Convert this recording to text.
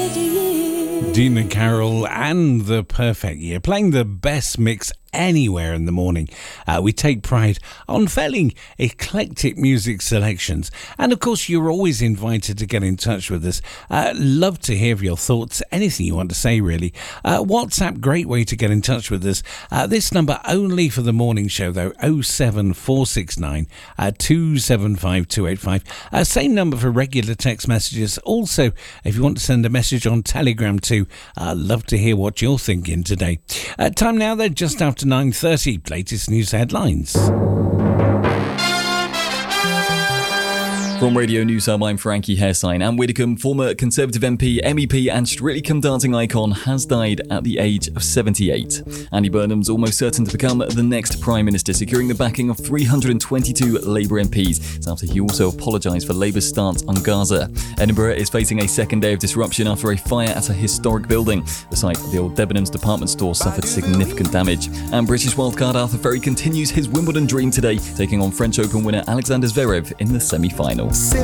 Dina Carroll and The Perfect Year, playing the best mix anywhere in the morning. We take pride on fairly eclectic music selections, and of course you're always invited to get in touch with us. Love to hear your thoughts, anything you want to say really. WhatsApp, great way to get in touch with us. This number only for the morning show though, 07469 275 285. Same number for regular text messages. Also, if you want to send a message on Telegram too, love to hear what you're thinking today. Time now then, just after 9:30, latest news headlines. From Radio News Hub, I'm Frankie Hairsign. Anne Widdecombe, former Conservative MP, MEP and Strictly Come Dancing icon, has died at the age of 78. Andy Burnham's almost certain to become the next Prime Minister, securing the backing of 322 Labour MPs. It's after he also apologised for Labour's stance on Gaza. Edinburgh is facing a second day of disruption after a fire at a historic building. The site of the old Debenhams department store suffered significant damage. And British wildcard Arthur Ferry continues his Wimbledon dream today, taking on French Open winner Alexander Zverev in the semi-final.